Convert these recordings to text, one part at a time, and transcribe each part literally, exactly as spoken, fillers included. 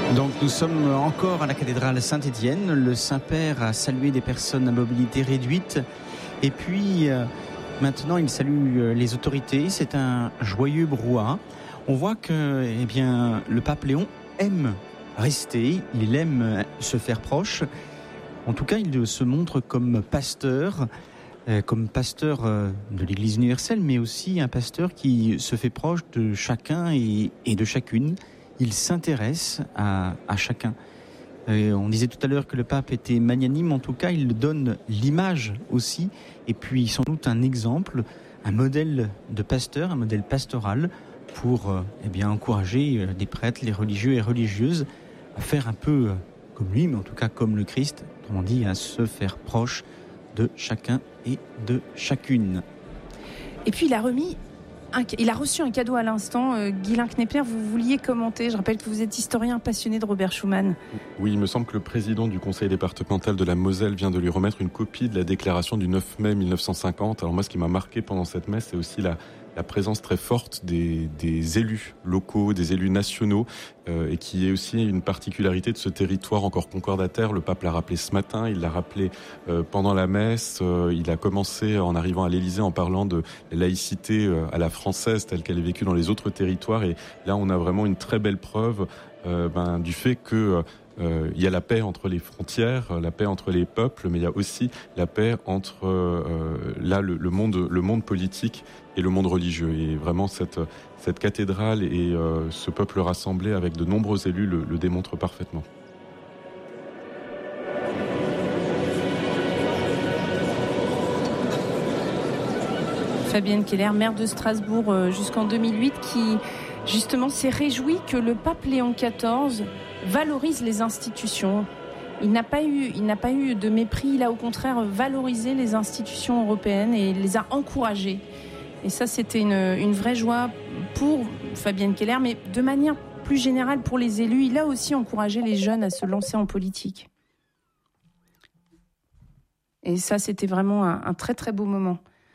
Donc nous sommes encore à la cathédrale Saint-Étienne. Le Saint-Père a salué des personnes à mobilité réduite. Et puis euh, maintenant il salue euh, les autorités. C'est un joyeux brouhaha. On voit que eh bien, le pape Léon aime rester, il aime se faire proche. En tout cas, il se montre comme pasteur, euh, comme pasteur euh, de l'Église universelle, mais aussi un pasteur qui se fait proche de chacun et, et de chacune. Il s'intéresse à, à chacun. Euh, on disait tout à l'heure que le pape était magnanime, en tout cas, il donne l'image aussi, et puis sans doute un exemple, un modèle de pasteur, un modèle pastoral pour euh, eh bien, encourager les prêtres, les religieux et religieuses à faire un peu comme lui, mais en tout cas comme le Christ, autrement dit, à se faire proche de chacun et de chacune. Et puis il a remis Un, il a reçu un cadeau à l'instant. Euh, Guylain Knepper, vous vouliez commenter. Je rappelle que vous êtes historien passionné de Robert Schuman. Oui, il me semble que le président du conseil départemental de la Moselle vient de lui remettre une copie de la déclaration du neuf mai mille neuf cent cinquante. Alors moi, ce qui m'a marqué pendant cette messe, c'est aussi la, la présence très forte des, des élus locaux, des élus nationaux, euh, et qui est aussi une particularité de ce territoire encore concordataire. Le pape l'a rappelé ce matin, il l'a rappelé euh, pendant la messe. Euh, il a commencé en arrivant à l'Élysée en parlant de la laïcité euh, à la française telle qu'elle est vécue dans les autres territoires. Et là, on a vraiment une très belle preuve euh, ben, du fait que euh, il y a la paix entre les frontières, la paix entre les peuples, mais il y a aussi la paix entre euh, là le, le monde, le monde politique et le monde religieux. Et vraiment cette cette cathédrale et euh, ce peuple rassemblé avec de nombreux élus le, le démontrent parfaitement. Fabienne Keller, maire de Strasbourg euh, jusqu'en deux mille huit, qui justement s'est réjouie que le pape Léon quatorze valorise les institutions. Il n'a pas eu, il n'a pas eu de mépris, il a au contraire valorisé les institutions européennes et les a encouragées. Et ça, c'était une, une vraie joie pour Fabienne Keller, mais de manière plus générale pour les élus. Il a aussi encouragé les jeunes à se lancer en politique. Et ça, c'était vraiment un, un très très beau moment.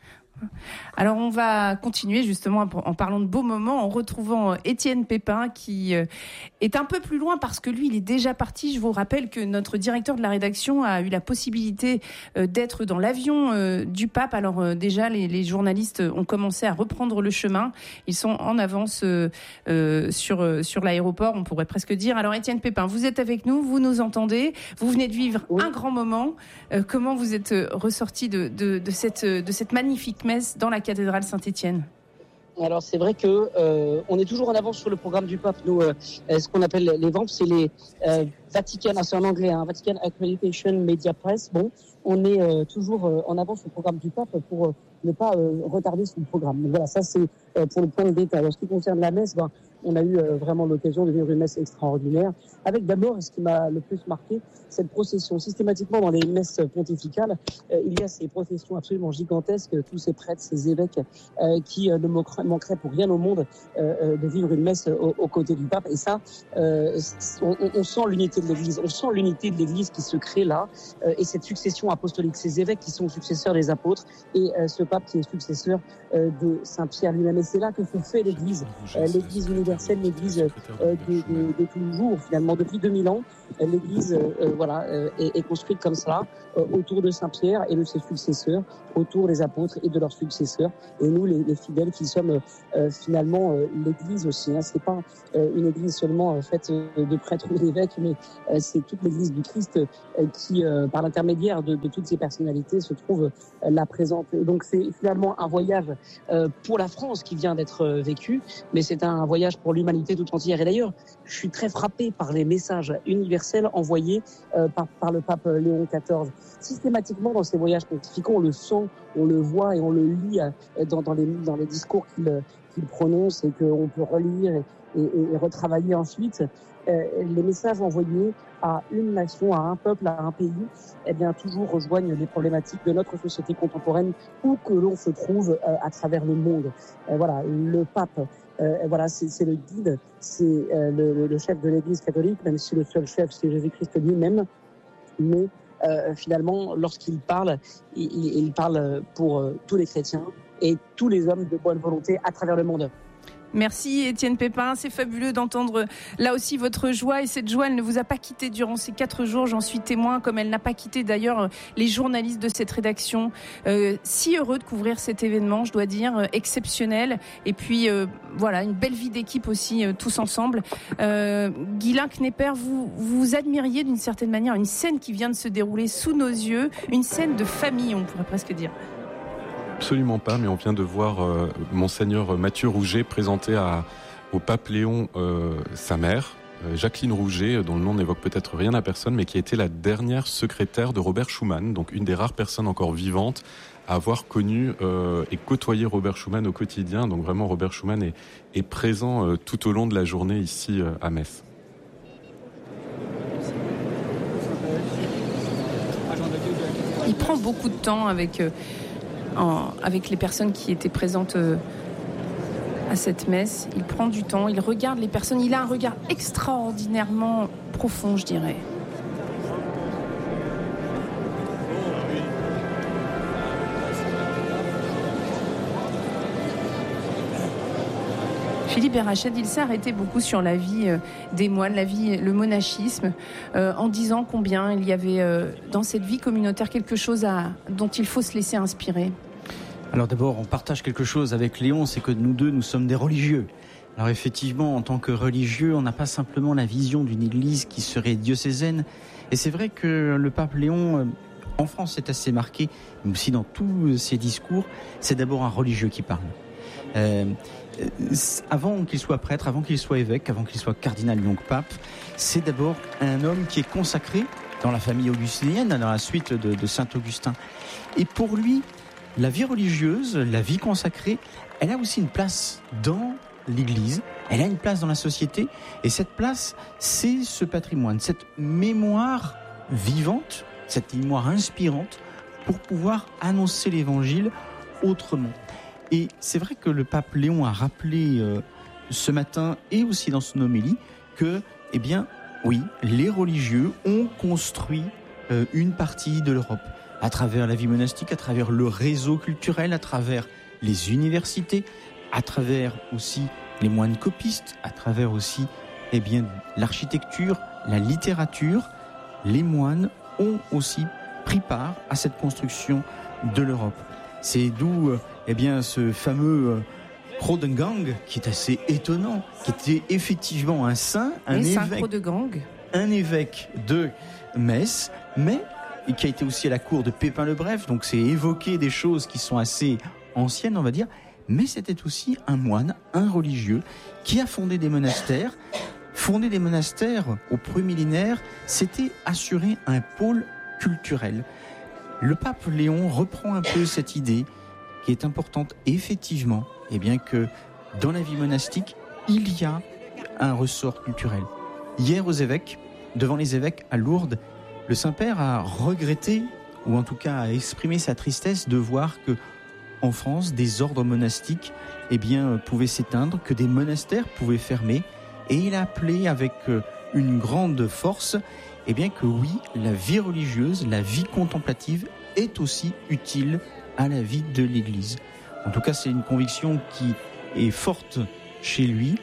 Alors on va continuer justement en parlant de beaux moments, en retrouvant Étienne Pépin qui est un peu plus loin parce que lui il est déjà parti. Je vous rappelle que notre directeur de la rédaction a eu la possibilité d'être dans l'avion du pape. Alors déjà les, les journalistes ont commencé à reprendre le chemin, ils sont en avance euh, sur, sur l'aéroport, on pourrait presque dire. Alors Étienne Pépin, vous êtes avec nous, vous nous entendez, vous venez de vivre oui. un grand moment. Euh, comment vous êtes ressorti de, de, de, cette, de cette magnifique messe dans la cathédrale Saint-Étienne? Alors c'est vrai que euh, on est toujours en avance sur le programme du pape. Nous, euh, ce qu'on appelle les V A M P, c'est les euh, Vatican, ah, c'est en anglais, hein, Vatican Accreditation Media Press. Bon, on est euh, toujours euh, en avance sur le programme du pape pour euh, ne pas euh, retarder son programme. Donc voilà, ça c'est euh, pour le point de détail. En ce qui concerne la messe, ben, on a eu euh, vraiment l'occasion de vivre une messe extraordinaire. Avec d'abord, ce qui m'a le plus marqué, cette procession. Systématiquement dans les messes pontificales, euh, il y a ces processions absolument gigantesques, tous ces prêtres, ces évêques euh, qui euh, ne manqueraient pour rien au monde euh, de vivre une messe aux, aux côtés du pape. Et ça, euh, on, on sent l'unité de l'Église, on sent l'unité de l'Église qui se crée là, euh, et cette succession apostolique, ces évêques qui sont successeurs des apôtres, et euh, ce pape qui est successeur euh, de Saint-Pierre lui-même. Et c'est là que se fait l'Église, euh, l'Église universelle, l'Église euh, de, de, de tous les jours, finalement, depuis deux mille ans. L'Église euh, voilà, euh, est, est construite comme ça, euh, autour de Saint-Pierre et de ses successeurs, autour des apôtres et de leurs successeurs. Et nous, les, les fidèles qui sommes euh, finalement euh, l'Église aussi. Hein. C'est pas euh, une Église seulement euh, faite de prêtres ou d'évêques, mais euh, c'est toute l'Église du Christ euh, qui, euh, par l'intermédiaire de, de toutes ces personnalités, se trouve euh, là présente. Et donc c'est finalement un voyage euh, pour la France qui vient d'être euh, vécu, mais c'est un voyage pour l'humanité tout entière. Et d'ailleurs, je suis très frappé par les messages universels envoyés euh, par, par le pape Léon quatorze. Systématiquement, dans ces voyages pontificaux, on le sent, on le voit et on le lit euh, dans, dans, les, dans les discours qu'il, qu'il prononce et qu'on peut relire et, et, et retravailler ensuite. Euh, les messages envoyés à une nation, à un peuple, à un pays, eh bien, toujours rejoignent les problématiques de notre société contemporaine où que l'on se trouve euh, à travers le monde. Euh, voilà, le pape, euh, voilà, c'est, c'est le guide, c'est euh, le, le chef de l'Église catholique, même si le seul chef, c'est Jésus-Christ lui-même. Mais euh, finalement, lorsqu'il parle, il, il parle pour euh, tous les chrétiens et tous les hommes de bonne volonté à travers le monde. Merci Étienne Pépin, c'est fabuleux d'entendre là aussi votre joie et cette joie elle ne vous a pas quitté durant ces quatre jours, j'en suis témoin, comme elle n'a pas quitté d'ailleurs les journalistes de cette rédaction. Euh, si heureux de couvrir cet événement, je dois dire, euh, exceptionnel et puis euh, voilà, une belle vie d'équipe aussi euh, tous ensemble. Euh, Guylain Knepper, vous, vous admiriez d'une certaine manière une scène qui vient de se dérouler sous nos yeux, une scène de famille on pourrait presque dire. Absolument pas, mais on vient de voir euh, Monseigneur Mathieu Rouget présenter à, au pape Léon euh, sa mère, euh, Jacqueline Rouget, dont le nom n'évoque peut-être rien à personne, mais qui a été la dernière secrétaire de Robert Schuman, donc une des rares personnes encore vivantes à avoir connu euh, et côtoyé Robert Schuman au quotidien. Donc vraiment, Robert Schuman est, est présent euh, tout au long de la journée ici euh, à Metz. Il prend beaucoup de temps avec... Euh... En, avec les personnes qui étaient présentes euh, à cette messe. Il prend du temps, il regarde les personnes, il a un regard extraordinairement profond, je dirais. Philippe Berachet, il s'est arrêté beaucoup sur la vie euh, des moines, la vie, le monachisme, euh, en disant combien il y avait euh, dans cette vie communautaire quelque chose à, dont il faut se laisser inspirer. Alors d'abord, on partage quelque chose avec Léon, c'est que nous deux, nous sommes des religieux. Alors effectivement, en tant que religieux, on n'a pas simplement la vision d'une église qui serait diocésaine. Et c'est vrai que le pape Léon, euh, en France, c'est assez marqué, mais aussi dans tous ses discours, c'est d'abord un religieux qui parle. Euh, avant qu'il soit prêtre, avant qu'il soit évêque, avant qu'il soit cardinal, donc pape, c'est d'abord un homme qui est consacré dans la famille augustinienne, dans la suite de, de saint Augustin. Et pour lui, la vie religieuse, la vie consacrée, elle a aussi une place dans l'Église, elle a une place dans la société, et cette place, c'est ce patrimoine, cette mémoire vivante, cette mémoire inspirante, pour pouvoir annoncer l'Évangile autrement. Et c'est vrai que le pape Léon a rappelé euh, ce matin et aussi dans son homélie que, eh bien, oui, les religieux ont construit euh, une partie de l'Europe à travers la vie monastique, à travers le réseau culturel, à travers les universités, à travers aussi les moines copistes, à travers aussi, eh bien, l'architecture, la littérature. Les moines ont aussi pris part à cette construction de l'Europe. C'est d'où euh, eh bien, ce fameux euh, Chrodegang, qui est assez étonnant, qui était effectivement un saint, un oui, évêque, un évêque de Metz, mais qui a été aussi à la cour de Pépin le Bref, donc c'est évoquer des choses qui sont assez anciennes, on va dire, mais c'était aussi un moine, un religieux, qui a fondé des monastères. Fonder des monastères au premier millénaire, c'était assurer un pôle culturel. Le pape Léon reprend un peu cette idée qui est importante, effectivement, eh bien que dans la vie monastique, il y a un ressort culturel. Hier aux évêques, devant les évêques à Lourdes, le Saint-Père a regretté, ou en tout cas a exprimé sa tristesse de voir que en France, des ordres monastiques eh bien, pouvaient s'éteindre, que des monastères pouvaient fermer, et il a appelé avec une grande force eh bien, que oui, la vie religieuse, la vie contemplative est aussi utile à la vie de l'Église. En tout cas, c'est une conviction qui est forte chez lui.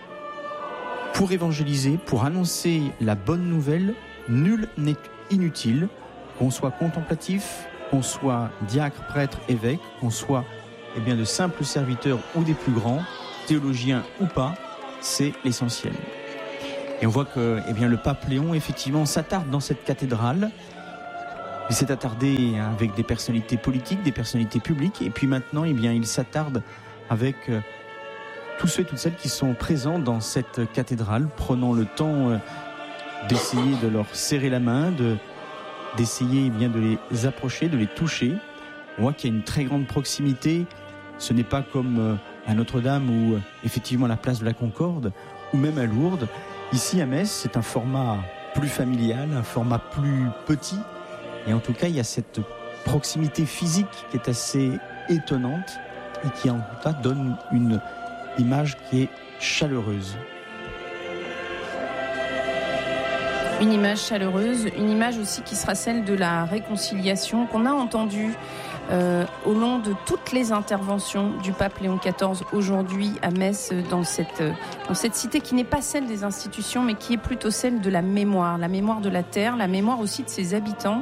Pour évangéliser, pour annoncer la bonne nouvelle, nul n'est inutile, qu'on soit contemplatif, qu'on soit diacre, prêtre, évêque, qu'on soit eh bien, de simples serviteurs ou des plus grands, théologiens ou pas, c'est l'essentiel. Et on voit que eh bien, le pape Léon, effectivement, s'attarde dans cette cathédrale. Il s'est attardé avec des personnalités politiques, des personnalités publiques, et puis maintenant, eh bien, il s'attarde avec euh, tous ceux et toutes celles qui sont présents dans cette cathédrale, prenant le temps euh, d'essayer de leur serrer la main, de, d'essayer eh bien, de les approcher, de les toucher. On voit qu'il y a une très grande proximité. Ce n'est pas comme euh, à Notre-Dame ou euh, effectivement à la place de la Concorde, ou même à Lourdes. Ici à Metz, c'est un format plus familial, un format plus petit. Et en tout cas, il y a cette proximité physique qui est assez étonnante et qui en tout cas donne une image qui est chaleureuse. Une image chaleureuse, une image aussi qui sera celle de la réconciliation qu'on a entendue euh, au long de toutes les interventions du pape Léon quatorze aujourd'hui à Metz, dans cette, dans cette cité qui n'est pas celle des institutions, mais qui est plutôt celle de la mémoire, la mémoire de la terre, la mémoire aussi de ses habitants.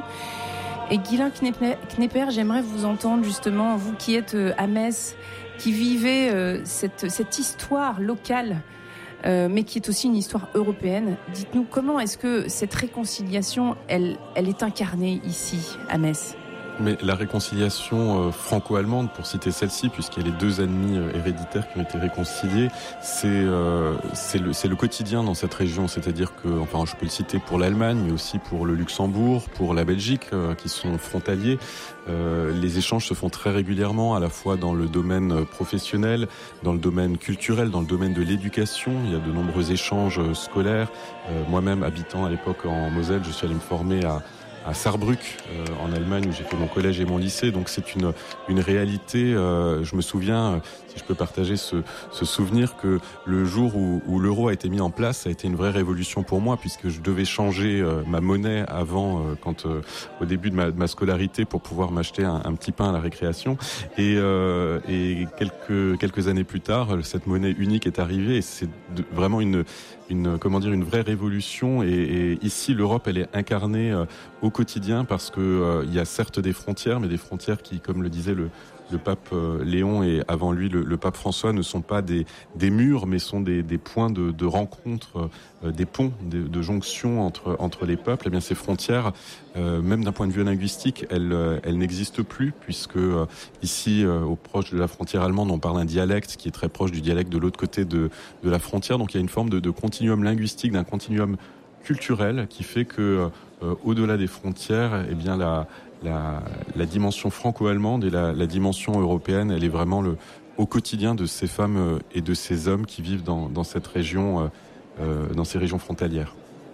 Et Guylain Knepper, j'aimerais vous entendre justement, vous qui êtes à Metz, qui vivez euh, cette, cette histoire locale, euh, mais qui est aussi une histoire européenne. Dites-nous, comment est-ce que cette réconciliation, elle, elle est incarnée ici, à Metz ? Mais la réconciliation euh, franco-allemande, pour citer celle-ci, puisqu'il y a les deux ennemis euh, héréditaires qui ont été réconciliés, c'est euh, c'est le c'est le quotidien dans cette région. C'est-à-dire que, enfin, je peux le citer pour l'Allemagne, mais aussi pour le Luxembourg, pour la Belgique, euh, qui sont frontaliers. Euh, les échanges se font très régulièrement, à la fois dans le domaine professionnel, dans le domaine culturel, dans le domaine de l'éducation. Il y a de nombreux échanges scolaires. Euh, moi-même, habitant à l'époque en Moselle, je suis allé me former à à Saarbrück, euh, en Allemagne, où j'ai fait mon collège et mon lycée. Donc c'est une une réalité. Euh, je me souviens, euh, si je peux partager ce, ce souvenir, que le jour où, où l'euro a été mis en place, ça a été une vraie révolution pour moi, puisque je devais changer euh, ma monnaie avant, euh, quand euh, au début de ma, de ma scolarité, pour pouvoir m'acheter un, un petit pain à la récréation. Et, euh, et quelques quelques années plus tard, cette monnaie unique est arrivée, et c'est de, vraiment une une comment dire une vraie révolution. Et, et ici, l'Europe, elle est incarnée euh, au quotidien, parce que euh, il y a certes des frontières, mais des frontières qui, comme le disait le le pape euh, Léon et avant lui le, le pape François, ne sont pas des des murs, mais sont des des points de de rencontre, euh, des ponts, de, de jonction entre entre les peuples. Et bien ces frontières, euh, même d'un point de vue linguistique, elles euh, elles n'existent plus, puisque euh, ici, euh, au proche de la frontière allemande, on parle un dialecte qui est très proche du dialecte de l'autre côté de de la frontière. Donc il y a une forme de, de continuum linguistique, d'un continuum culturel, qui fait que euh, au-delà des frontières, eh bien la La, la dimension franco-allemande et la, la dimension européenne, elle est vraiment le, au quotidien de ces femmes et de ces hommes qui vivent dans, dans cette région, euh, dans ces régions frontalières.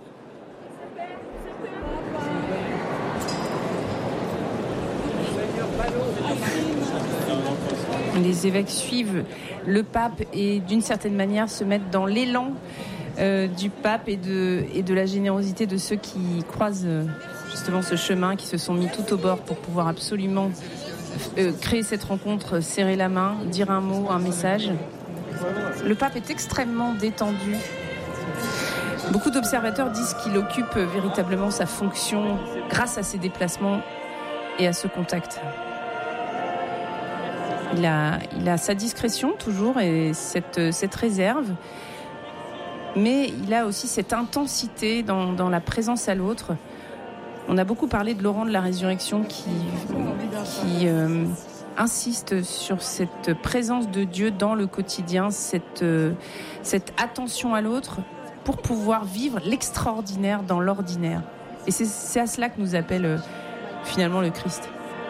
Les évêques suivent le pape et d'une certaine manière se mettent dans l'élan euh, du pape et de, et de la générosité de ceux qui croisent euh, justement ce chemin, qui se sont mis tout au bord pour pouvoir absolument euh, créer cette rencontre, serrer la main, dire un mot, un message. Le pape est extrêmement détendu. Beaucoup d'observateurs disent qu'il occupe véritablement sa fonction grâce à ses déplacements et à ce contact. Il a, il a sa discrétion toujours et cette, cette réserve, mais il a aussi cette intensité dans, dans la présence à l'autre. On a beaucoup parlé de Laurent de la Résurrection qui, qui euh, insiste sur cette présence de Dieu dans le quotidien, cette, euh, cette attention à l'autre pour pouvoir vivre l'extraordinaire dans l'ordinaire. Et c'est, c'est à cela que nous appelle euh, finalement le Christ.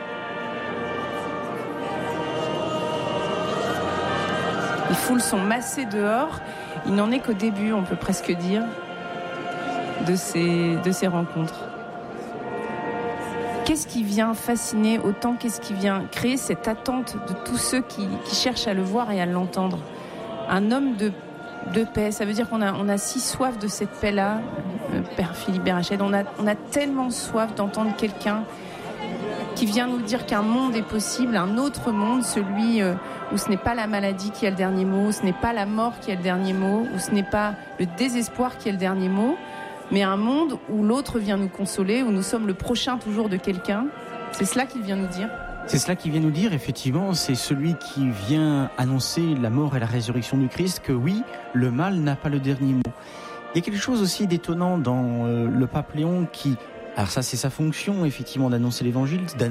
Les foules sont massées dehors. Il n'en est qu'au début, on peut presque dire, de ces, de ces rencontres. Qu'est-ce qui vient fasciner autant? Qu'est-ce qui vient créer cette attente de tous ceux qui, qui cherchent à le voir et à l'entendre? Un homme de, de paix, ça veut dire qu'on a, on a si soif de cette paix-là, euh, Père Philippe Berached. On a, on a tellement soif d'entendre quelqu'un qui vient nous dire qu'un monde est possible, un autre monde, celui euh, où ce n'est pas la maladie qui a le dernier mot, où ce n'est pas la mort qui a le dernier mot, où ce n'est pas le désespoir qui a le dernier mot, mais un monde où l'autre vient nous consoler, où nous sommes le prochain toujours de quelqu'un. C'est cela qu'il vient nous dire. C'est cela qu'il vient nous dire, effectivement, c'est celui qui vient annoncer la mort et la résurrection du Christ, que oui, le mal n'a pas le dernier mot. Il y a quelque chose aussi d'étonnant dans euh, le pape Léon qui... Alors ça, c'est sa fonction, effectivement, d'annoncer l'évangile,